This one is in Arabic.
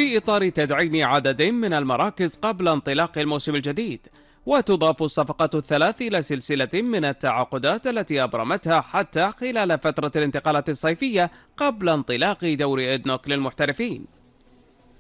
في إطار تدعيم عدد من المراكز قبل انطلاق الموسم الجديد. وتضاف الصفقات الثلاث إلى سلسلة من التعاقدات التي أبرمتها حتى خلال فترة الانتقالات الصيفية قبل انطلاق دوري إدنوك للمحترفين.